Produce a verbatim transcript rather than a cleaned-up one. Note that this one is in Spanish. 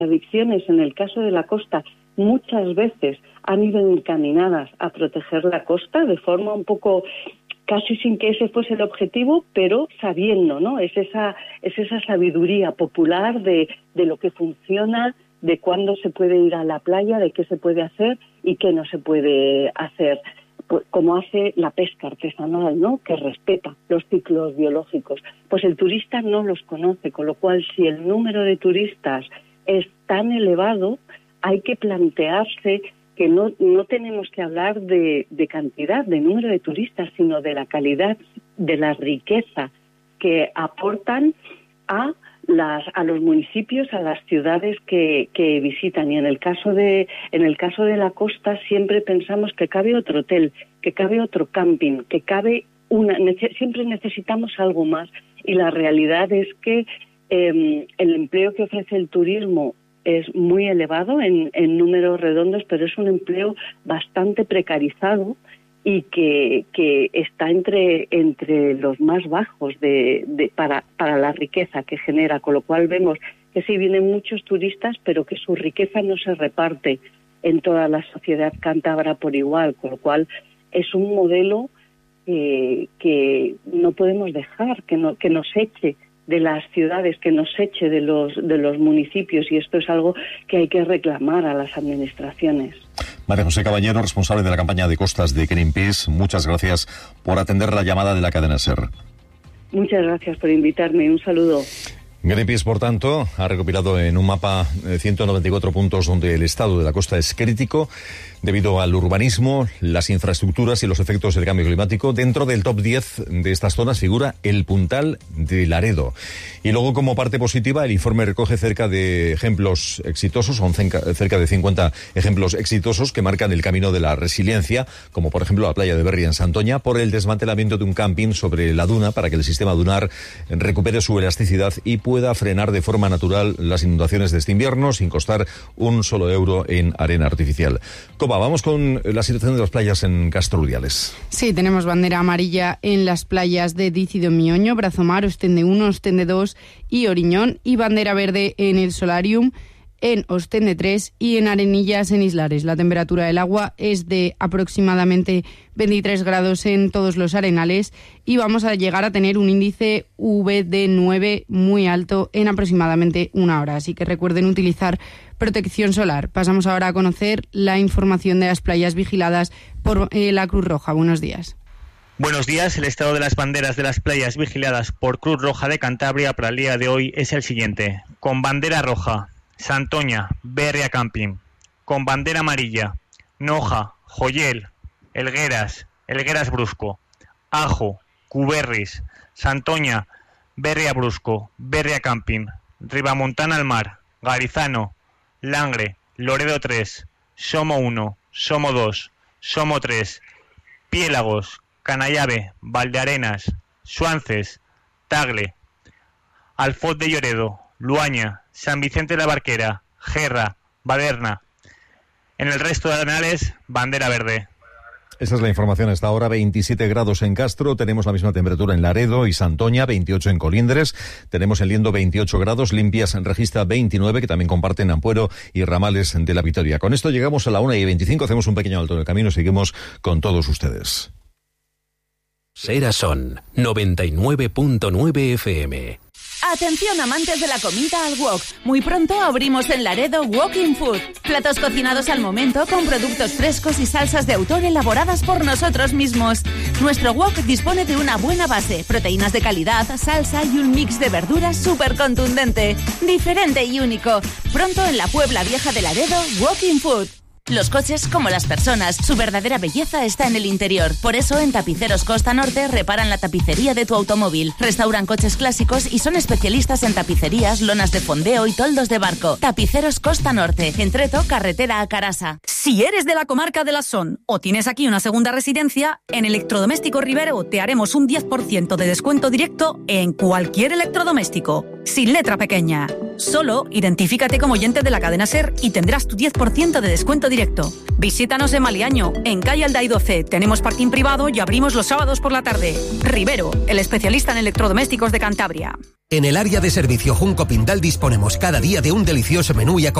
adicciones, en el caso de la costa, muchas veces han ido encaminadas a proteger la costa de forma un poco, casi sin que ese fuese el objetivo, pero sabiendo, ¿no? Es esa, es esa sabiduría popular de, de lo que funciona, de cuándo se puede ir a la playa, de qué se puede hacer y qué no se puede hacer. Pues, como hace la pesca artesanal, ¿no? Que respeta los ciclos biológicos. Pues el turista no los conoce, con lo cual, si el número de turistas es tan elevado, hay que plantearse que no, no tenemos que hablar de, de cantidad, de número de turistas, sino de la calidad, de la riqueza que aportan a las a los municipios, a las ciudades que, que visitan. Y en el caso de en el caso de la costa siempre pensamos que cabe otro hotel, que cabe otro camping, que cabe una nece, siempre necesitamos algo más. Y la realidad es que eh, el empleo que ofrece el turismo es muy elevado en, en números redondos, pero es un empleo bastante precarizado y que, que está entre entre los más bajos de, de para para la riqueza que genera, con lo cual vemos que sí vienen muchos turistas, pero que su riqueza no se reparte en toda la sociedad cántabra por igual, con lo cual es un modelo eh, que no podemos dejar que no que nos eche de las ciudades, que nos eche de los de los municipios, y esto es algo que hay que reclamar a las administraciones. María José Caballero, responsable de la campaña de costas de Greenpeace, muchas gracias por atender la llamada de la cadena SER. Muchas gracias por invitarme. Un saludo. Greenpeace, por tanto, ha recopilado en un mapa ciento noventa y cuatro puntos donde el estado de la costa es crítico debido al urbanismo, las infraestructuras y los efectos del cambio climático. Dentro del top diez de estas zonas figura el Puntal de Laredo. Y luego, como parte positiva, el informe recoge cerca de ejemplos exitosos, son cerca de cincuenta ejemplos exitosos que marcan el camino de la resiliencia, como por ejemplo la playa de Berri en Santoña, por el desmantelamiento de un camping sobre la duna para que el sistema dunar recupere su elasticidad y pueda frenar de forma natural las inundaciones de este invierno sin costar un solo euro en arena artificial. Copa, vamos con la situación de las playas en Castro Urdiales. Sí, tenemos bandera amarilla en las playas de Dícido Mioño, Brazomar, Ostende uno, Ostende dos y Oriñón, y bandera verde en el Solarium, en Ostende tres y en Arenillas en Islares. La temperatura del agua es de aproximadamente veintitrés grados en todos los arenales y vamos a llegar a tener un índice U V de nueve muy alto en aproximadamente una hora. Así que recuerden utilizar protección solar. Pasamos ahora a conocer la información de las playas vigiladas por eh, la Cruz Roja. Buenos días. Buenos días. El estado de las banderas de las playas vigiladas por Cruz Roja de Cantabria para el día de hoy es el siguiente. Con bandera roja, Santoña, Berria Camping. Con bandera amarilla, Noja, Joyel, Elgueras, Elgueras Brusco, Ajo, Cuberris, Santoña, Berria Brusco, Berria Camping, Ribamontana al Mar, Garizano, Langre, Loredo tres, Somo uno, Somo dos, Somo tres, Piélagos, Canallave, Valdearenas, Suances, Tagle, Alfoz de Lloredo, Luaña, San Vicente de la Barquera, Gerra, Baderna. En el resto de arenales, bandera verde. Esa es la información hasta ahora. veintisiete grados en Castro, tenemos la misma temperatura en Laredo y Santoña, veintiocho en Colindres, tenemos en Liendo veintiocho grados, Limpias registra veintinueve, que también comparten Ampuero y Ramales de la Vitoria. Con esto llegamos a la una y veinticinco, hacemos un pequeño alto en el camino y seguimos con todos ustedes. Sera Son, noventa y nueve punto nueve F M. Atención amantes de la comida al wok. Muy pronto abrimos en Laredo Walking Food. Platos cocinados al momento con productos frescos y salsas de autor elaboradas por nosotros mismos. Nuestro wok dispone de una buena base, proteínas de calidad, salsa y un mix de verduras súper contundente. Diferente y único. Pronto en la Puebla Vieja de Laredo Walking Food. Los coches, como las personas, su verdadera belleza está en el interior. Por eso, en Tapiceros Costa Norte reparan la tapicería de tu automóvil. Restauran coches clásicos y son especialistas en tapicerías, lonas de fondeo y toldos de barco. Tapiceros Costa Norte, en Treto, carretera a Carasa. Si eres de la comarca de la Son o tienes aquí una segunda residencia, en Electrodomésticos Rivero te haremos un diez por ciento de descuento directo en cualquier electrodoméstico, sin letra pequeña. Solo identifícate como oyente de la cadena SER y tendrás tu diez por ciento de descuento directo. Visítanos en Maliaño, en calle Alday doce. Tenemos parking privado y abrimos los sábados por la tarde. Rivero, el especialista en electrodomésticos de Cantabria. En el área de servicio Junco Pindal disponemos cada día de un delicioso menú y acompañamiento